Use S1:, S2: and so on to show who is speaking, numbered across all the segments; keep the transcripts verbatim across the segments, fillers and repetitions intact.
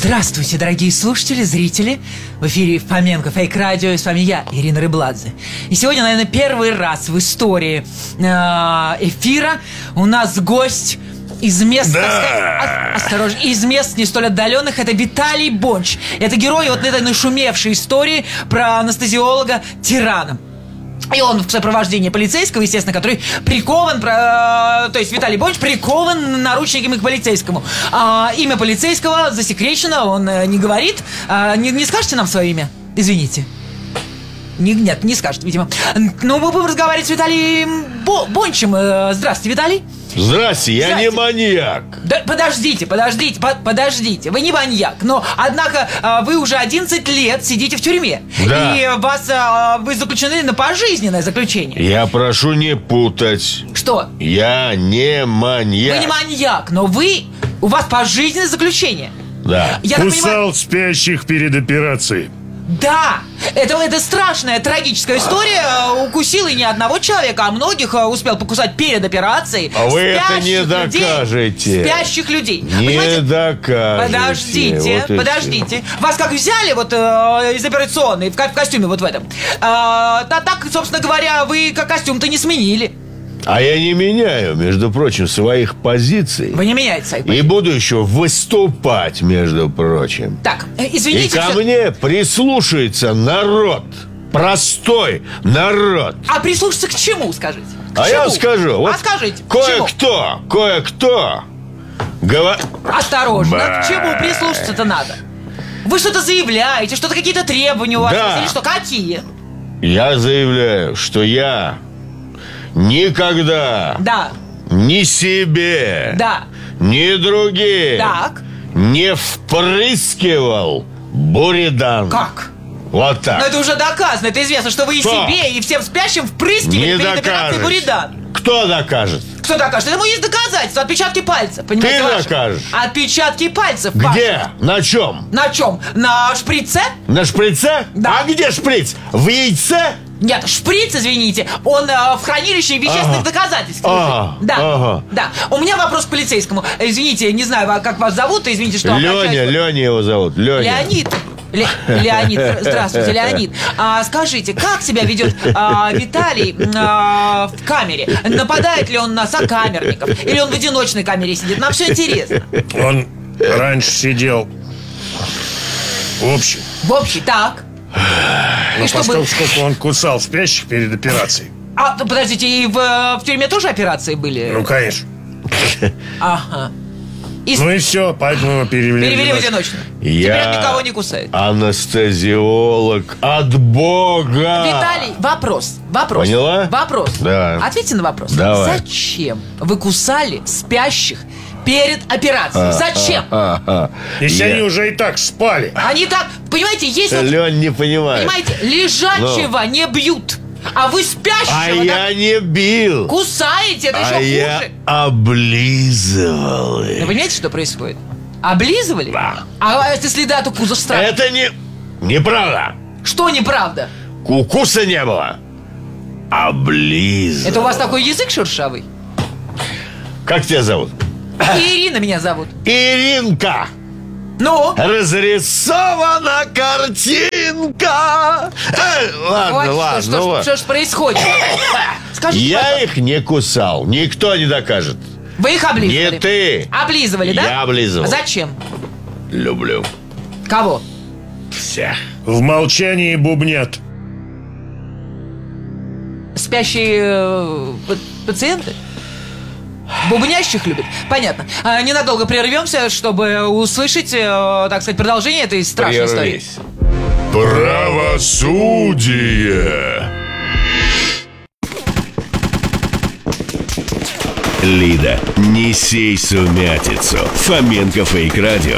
S1: Здравствуйте, дорогие слушатели, зрители. В эфире Фоменко Фейк Радио, и с вами я, Ирина Рыбладзе. И сегодня, наверное, первый раз в истории эфира у нас гость из мест, да. сказать, осторожно, из мест не столь отдаленных. Это Виталий Бонч. Это герой вот этой нашумевшей истории про анестезиолога-тирана. И он в сопровождении полицейского, естественно, который прикован, то есть Виталий Бонч прикован наручниками к полицейскому. а, Имя полицейского засекречено, он не говорит. а, не, не скажете нам свое имя? Извините. Не, нет, не скажет, видимо. Но мы будем разговаривать с Виталием Бо- Бончем. Здравствуйте, Виталий.
S2: Здрасте, я Здрасте. не маньяк.
S1: Да, подождите, подождите, по- подождите. Вы не маньяк, но, однако, вы уже одиннадцать лет сидите в тюрьме.
S2: Да.
S1: И вас, вы заключены на пожизненное заключение.
S2: Я прошу не путать.
S1: Что?
S2: Я не маньяк.
S1: Вы не маньяк, но вы, у вас пожизненное заключение.
S2: Да.
S3: Я Кусал понимаю... спящих перед операцией.
S1: Да, это, это страшная, трагическая история. Укусил и не одного человека, а многих успел покусать перед операцией.
S2: А вы это не докажете.
S1: Людей, спящих людей.
S2: Не Понимаете? докажете.
S1: Подождите, вот подождите. Все. Вас как взяли вот э, из операционной, в, в костюме вот в этом. Э, а так, собственно говоря, вы как костюм-то не сменили.
S2: А я не меняю, между прочим, своих позиций.
S1: Вы не меняете своих позиций.
S2: И буду еще выступать, между прочим.
S1: Так, извините.
S2: И ко
S1: все...
S2: мне прислушается народ. Простой народ.
S1: А прислушаться к чему, скажите? К
S2: а
S1: чему?
S2: я вам скажу. Вот
S1: а скажите,
S2: кое-кто, кое-кто говор...
S1: Осторожно,
S2: Ба.
S1: к чему прислушаться-то надо? Вы что-то заявляете, что-то какие-то требования у вас
S2: да.
S1: есть, или что, какие?
S2: Я заявляю, что я... Никогда
S1: да.
S2: ни себе,
S1: да.
S2: ни другим
S1: так.
S2: не впрыскивал буридан.
S1: Как?
S2: Вот так.
S1: Но это уже доказано, это известно, что вы и
S2: Кто?
S1: себе, и всем спящим впрыскивали перед операцией буридан.
S2: Кто докажет?
S1: Кто докажет? Этому есть доказательства, отпечатки пальцев, понимаете?
S2: Ты
S1: ваши?
S2: докажешь.
S1: Отпечатки пальцев.
S2: Где?
S1: Ваши.
S2: На чем?
S1: На чем? На шприце?
S2: На шприце?
S1: Да.
S2: А где шприц? В яйце?
S1: Нет, шприц, извините, он э, в хранилище вещественных
S2: ага.
S1: доказательств.
S2: Ага.
S1: Да,
S2: ага.
S1: да. У меня вопрос к полицейскому. Извините, не знаю, как вас зовут, извините, что...
S2: Леня,
S1: обращаюсь...
S2: Леня его зовут, Леня.
S1: Леонид. Ле- Леонид, здравствуйте, Леонид. А, скажите, как себя ведет а, Виталий а, в камере? Нападает ли он на сокамерников? Или он в одиночной камере сидит? Нам все интересно.
S3: Он раньше сидел в общей.
S1: В общей, так.
S3: Но
S1: и
S3: поскольку
S1: чтобы...
S3: он кусал спящих перед операцией.
S1: А, подождите, и в, в тюрьме тоже операции были?
S3: Ну, конечно.
S1: Ага. И...
S3: Ну и все, поэтому его перевели,
S1: перевели в одиночную.
S2: Я
S1: Теперь он никого не кусает.
S2: Анестезиолог от Бога.
S1: Виталий, вопрос. Вопрос.
S2: Поняла?
S1: Вопрос.
S2: Да.
S1: Ответьте на вопрос.
S2: Давай.
S1: Зачем вы кусали спящих перед операцией?
S2: А,
S1: Зачем?
S2: А, а, а.
S3: Если
S2: Я...
S3: они уже и так спали.
S1: Они так, понимаете, есть вот...
S2: Лень не понимает.
S1: Понимаете, лежачего Но. не бьют. А вы спящего
S2: А
S1: так
S2: я не бил.
S1: кусаете, это
S2: а
S1: еще
S2: я
S1: хуже.
S2: облизывал их.
S1: Вы понимаете, что происходит? Облизывали?
S2: Да.
S1: А это следы от укуса страшно.
S2: Это не... неправда.
S1: Что неправда?
S2: Укуса не было. Облизывал.
S1: Это у вас такой язык шершавый?
S2: Как тебя зовут?
S1: Ирина меня зовут.
S2: Иринка.
S1: Ну?
S2: Разрисована картинка. Э, ладно,
S1: вот
S2: ладно.
S1: Что,
S2: ну,
S1: что,
S2: ладно.
S1: что ж происходит? Скажите,
S2: я
S1: пожалуйста.
S2: их не кусал. Никто не докажет.
S1: Вы их облизывали?
S2: Не ты.
S1: Облизывали, да?
S2: Я облизывал.
S1: А зачем?
S2: Люблю.
S1: Кого?
S2: Всех.
S3: В молчании бубнят.
S1: Спящие э, пациенты? Бубнящих любят? Понятно. А, ненадолго прервемся, чтобы услышать, э, так сказать, продолжение этой страшной
S2: Прервись.
S1: истории.
S2: Правосудие.
S4: Лида, не сей сумятицу. Фоменко Фейк Радио.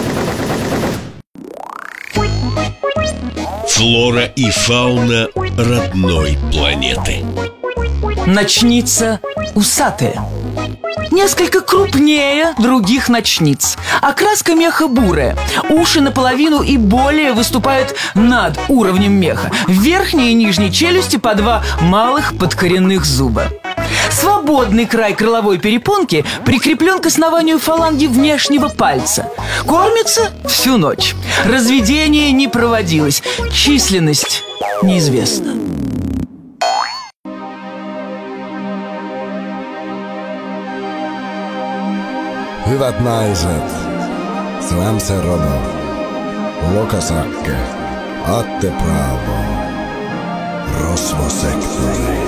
S4: Флора и фауна родной планеты.
S5: Ночница усатая. Несколько крупнее других ночниц. Окраска меха бурая. Уши наполовину и более выступают над уровнем меха. В верхней и нижней челюсти по два малых подкоренных зуба. Свободный край крыловой перепонки прикреплен к основанию фаланги внешнего пальца. Кормится всю ночь. Разведение не проводилось. Численность неизвестна.
S6: Hyvät naiset, Slam Serono, Lokasakke, Atte Bravo, Rosvosektori.